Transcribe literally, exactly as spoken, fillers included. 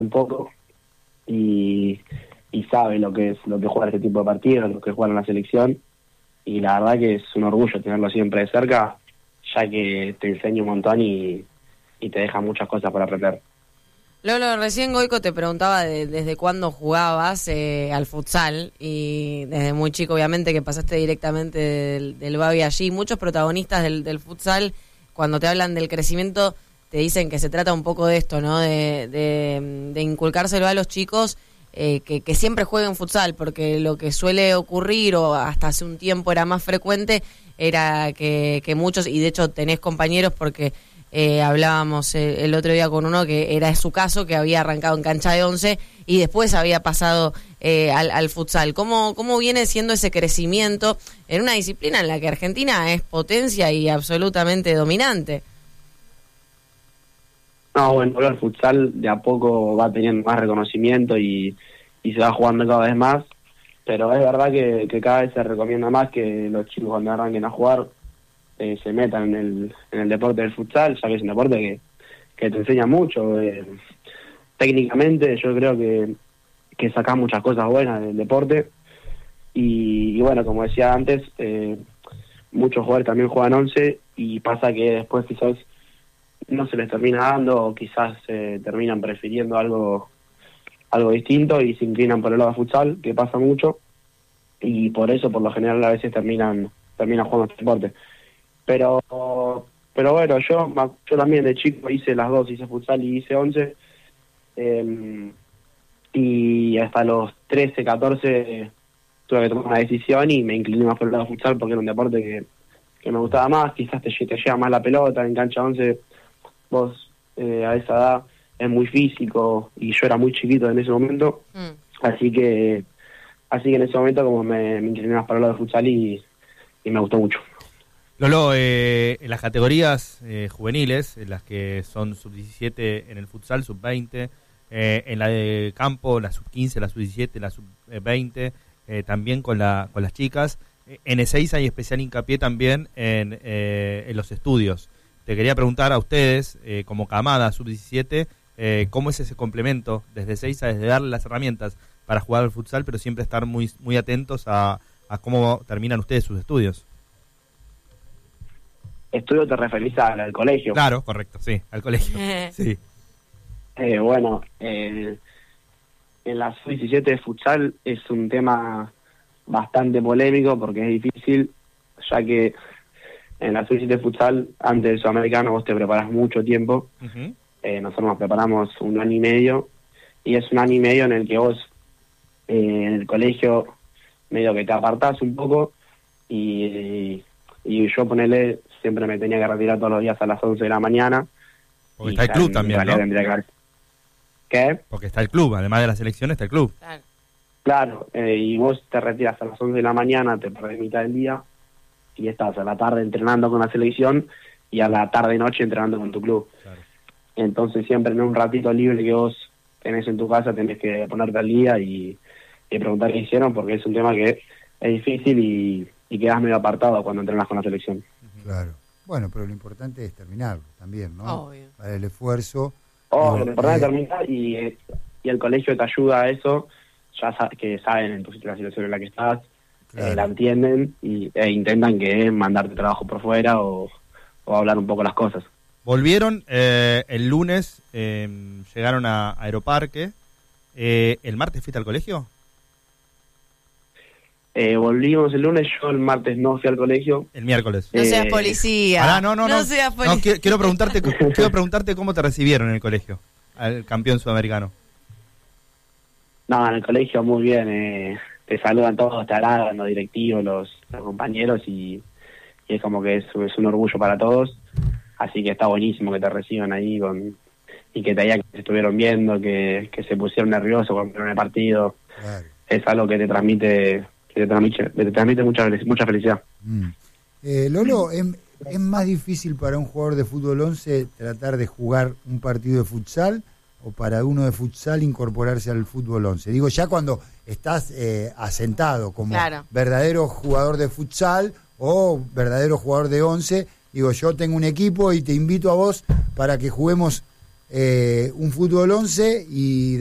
un poco y, y sabe lo que es lo que juega este tipo de partidos, lo que juega en la selección, y la verdad que es un orgullo tenerlo siempre de cerca, ya que te enseña un montón y, y te deja muchas cosas por aprender. Lolo, recién Goico te preguntaba de, desde cuándo jugabas eh, al futsal, y desde muy chico obviamente que pasaste directamente del, del Babi allí. Muchos protagonistas del, del futsal, cuando te hablan del crecimiento, te dicen que se trata un poco de esto, ¿no? De, de, de inculcárselo a los chicos, eh, que, que siempre jueguen futsal, porque lo que suele ocurrir, o hasta hace un tiempo era más frecuente, era que, que muchos, y de hecho tenés compañeros porque... Eh, hablábamos el, el otro día con uno que era su caso, que había arrancado en cancha de once y después había pasado eh, al, al futsal. ¿Cómo, ¿Cómo viene siendo ese crecimiento en una disciplina en la que Argentina es potencia y absolutamente dominante? No, bueno, el futsal de a poco va teniendo más reconocimiento y, y se va jugando cada vez más, pero es verdad que, que cada vez se recomienda más que los chicos cuando arranquen a jugar Eh, se metan en el, en el deporte del futsal, ya que es un deporte que, que te enseña mucho. Eh, técnicamente yo creo que, que sacás muchas cosas buenas del deporte y, y bueno, como decía antes, eh, muchos jugadores también juegan once y pasa que después quizás no se les termina dando o quizás eh, terminan prefiriendo algo algo distinto y se inclinan por el lado de futsal, que pasa mucho, y por eso por lo general a veces terminan terminan jugando este deporte. Pero pero bueno, yo yo también de chico hice las dos, hice futsal y hice once, eh, y hasta los trece, catorce tuve que tomar una decisión y me incliné más por el lado futsal porque era un deporte que, que me gustaba más, quizás te, te llega más la pelota, en cancha once vos eh, a esa edad es muy físico y yo era muy chiquito en ese momento, mm. así que así que en ese momento como me, me incliné más por el lado futsal y, y me gustó mucho. Lolo, eh, en las categorías eh, juveniles, en las que son sub diecisiete en el futsal, sub veinte, eh, en la de campo, la sub quince, la sub diecisiete, la sub veinte, eh, también con la con las chicas, eh, en Ezeiza hay especial hincapié también en, eh, en los estudios. Te quería preguntar a ustedes, eh, como camada sub diecisiete, eh, ¿cómo es ese complemento desde Ezeiza, desde darle las herramientas para jugar al futsal, pero siempre estar muy, muy atentos a, a cómo terminan ustedes sus estudios? Estudio te referís al, al colegio. Claro, correcto, sí, al colegio. Sí. Eh, bueno, eh, en la sub diecisiete de futsal es un tema bastante polémico porque es difícil, ya que en la sub diecisiete de futsal, antes del sudamericano, vos te preparás mucho tiempo. Uh-huh. Eh, nosotros nos preparamos un año y medio, y es un año y medio en el que vos, eh, en el colegio, medio que te apartás un poco, y, y, y yo ponele... siempre me tenía que retirar todos los días a las once de la mañana. Porque está el club también, ¿no? Que... ¿Qué? Porque está el club, además de la selección está el club. Claro, claro eh, y vos te retiras a las once de la mañana, te perdés mitad del día, y estás a la tarde entrenando con la selección, y a la tarde-noche entrenando con tu club. Claro. Entonces siempre en un ratito libre que vos tenés en tu casa, tenés que ponerte al día y, y preguntar qué hicieron, porque es un tema que es difícil y, y quedás medio apartado cuando entrenas con la selección. Claro. Bueno, pero lo importante es terminarlo también, ¿no? Obvio. Para el esfuerzo. Oh, digo, lo importante es eh, terminar y, y el colegio te ayuda a eso, ya sa- que saben en tu la situación en la que estás, claro. eh, la entienden y, e intentan que mandarte trabajo por fuera o, o hablar un poco las cosas. Volvieron eh, el lunes, eh, llegaron a Aeroparque. Eh, ¿El martes fuiste al colegio? Eh, volvimos el lunes, yo el martes no fui al colegio. El miércoles. No eh, seas policía. Pará, no, no, no. No seas policía. No, quiero, quiero preguntarte, quiero preguntarte cómo te recibieron en el colegio, al campeón sudamericano. No, en el colegio muy bien. Eh, te saludan todos, te halagan los directivos, los, los compañeros y, y es como que es, es un orgullo para todos. Así que está buenísimo que te reciban ahí con y que te digan que te estuvieron viendo, que, que se pusieron nerviosos cuando vieron el partido. Claro. Es algo que te transmite... que te transmite, te transmite mucha, mucha felicidad. Mm. Eh, Lolo, ¿es, ¿es más difícil para un jugador de fútbol once tratar de jugar un partido de futsal o para uno de futsal incorporarse al fútbol once? Digo, ya cuando estás eh, asentado como claro. verdadero jugador de futsal o verdadero jugador de once, digo, yo tengo un equipo y te invito a vos para que juguemos eh, un fútbol once y